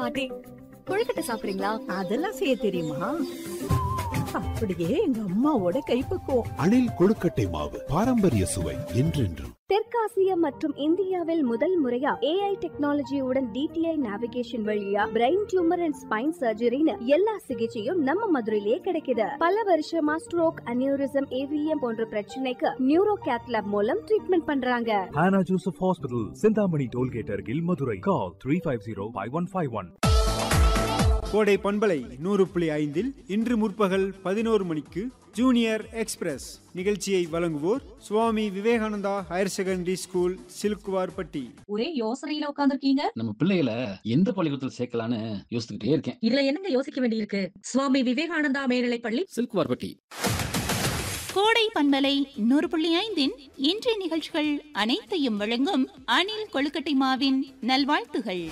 பாட்டி, கொழுக்கட்டை சாப்பிடுறீங்களா? அதெல்லாம் செய்ய தெரியுமா? அப்படியே எங்க அம்மாவோட கைப்பக்குவம். அணில் கொழுக்கட்டை மாவு பாரம்பரிய சுவை என்றென்றும். தெற்காசியா மற்றும் இந்தியாவில் முதல் முறையா AI டெக்னாலஜியுடன் DTI நேவிகேஷன் வழியா பிரெயின் டியூமர் அண்ட் ஸ்பைன் சர்ஜரின்னு எல்லா சிகிச்சையும் நம்ம மதுரையிலே கிடைக்குது. பல வருஷமா ஸ்ட்ரோக், அனியூரிசம், AVM போன்ற பிரச்சனைக்கு நியூரோ கேத்லாப் மூலம் ட்ரீட்மெண்ட் பண்றாங்க. Hannah Joseph Hospital, Sindhamani Tollgate அருகில் மதுரை. Call 350-5151. கோடை பண்பலை 100.5 இன்று முற்பகல் 11 மணிக்கு ஜூனியர் எக்ஸ்பிரஸ் நிகழ்ச்சியை வழங்குவோர் Swami Vivekananda higher secondary school, Silukkuvarpatti. ஒரே யோசனையில உட்கார்ந்துருக்கீங்க. நம்ம பிள்ளைகளை எந்த பள்ளிக்கூடத்தில் சேர்க்கலான்னு யோசிச்சுக்கிட்டே இருக்கேன். இதுல என்னங்க யோசிக்க வேண்டியிருக்கு? சுவாமி விவேகானந்தா மேல்நிலைப் பள்ளி, சிலுக்குவார்பட்டி. கோடை பண்பலை 100.5 இன்றைய நிகழ்ச்சிகள் அனைத்தையும் வழங்கும் அணில் கொழுக்கட்டை மாவின் நல்வாழ்த்துகள்.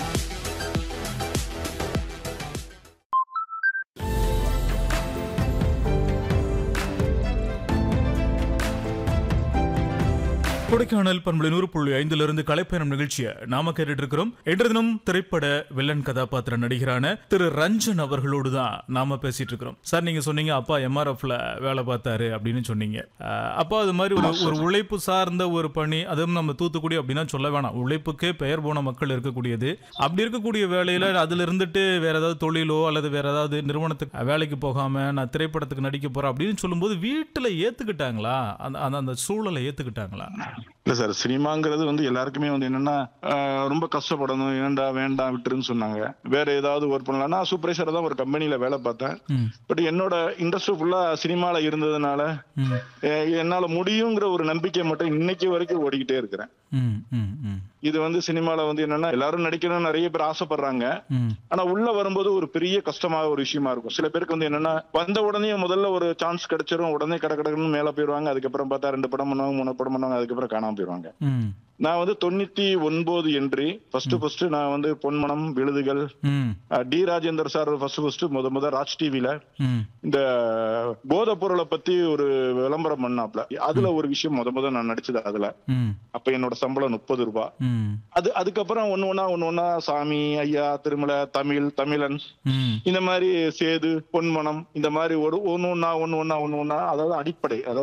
கொடைக்கானல் பண்பலை 100.5 கலைப்பயணம் நிகழ்ச்சியை நாம கேட்டுட்டு இருக்கிறோம். இன்று தினம் திரைப்பட வில்லன் கதாபாத்திர நடிகரான திரு ரஞ்சன் அவர்களோடு தான் நாம பேசிட்டு இருக்கிறோம். சார், நீங்க சொன்னீங்க அப்பா MRFல வேலை பார்த்தாரு அப்படின்னு சொன்னீங்க. அப்பா அது மாதிரி ஒரு உழைப்பு சார்ந்த ஒரு பணி, அதுவும் நம்ம தூத்துக்குடி அப்படின்னா சொல்ல வேணாம், உழைப்புக்கே பெயர் போன மக்கள் இருக்கக்கூடியது. அப்படி இருக்கக்கூடிய வேலையில அதுல இருந்துட்டு வேற ஏதாவது தொழிலோ அல்லது வேற ஏதாவது நிறுவனத்துக்கு வேலைக்கு போகாம நான் திரைப்படத்துக்கு நடிக்க போறேன் அப்படின்னு சொல்லும்போது வீட்டுல ஏத்துக்கிட்டாங்களா? அந்த சூழலை ஏத்துக்கிட்டாங்களா? இல்ல சார், சினிமாங்கிறது எல்லாருக்குமே என்னன்னா ரொம்ப கஷ்டப்படணும், ஏண்டா வேண்டாம் விட்டுருன்னு சொன்னாங்க. வேற ஏதாவது ஒர்க் பண்ணலாம். நான் சூப்பர்வைசரா தான் ஒரு கம்பெனில வேலை பார்த்தேன். பட் என்னோட இண்டஸ்ட்ரி ஃபுல்லா சினிமால இருந்ததுனால என்னால முடியுங்கிற ஒரு நம்பிக்கை மட்டும் இன்னைக்கு வரைக்கும் ஓடிக்கிட்டே இருக்கிறேன். இது சினிமால என்னன்னா எல்லாரும் நடிக்கணும்னு நிறைய பேர் ஆசைப்படுறாங்க. ஆனா உள்ள வரும்போது ஒரு பெரிய கஷ்டமாக ஒரு விஷயமா இருக்கும். சில பேருக்கு என்னன்னா வந்த உடனே முதல்ல ஒரு சான்ஸ் கிடைச்சிரும், உடனே கடன்னு மேல போயிருவாங்க. அதுக்கப்புறம் பார்த்தா 2 படம் பண்ணுவாங்க, 3 படம் பண்ணுவாங்க, அதுக்கப்புறம் காணாம போயிருவாங்க. நான் 99 என்று ஃபர்ஸ்ட் நான் பொன்மனம், விழுதுகள், டி ராஜேந்தர் சார் ஃபர்ஸ்ட் முத ராஜ் டிவில இந்த போதை பொருளை பத்தி ஒரு விளம்பரம் பண்ணாப்ல. அதுல ஒரு விஷயம் முத நான் நடிச்சது. அதுல அப்ப என்னோட சம்பளம் 30 ரூபாய். அதுக்கப்புறம் ஒண்ணு சாமி, ஐயா, திருமலை, தமிழன், இந்த மாதிரி சேது, பொன்மனம், இந்த மாதிரி ஒண்ணு ஒன்னா அதாவது அடிப்படை, அதாவது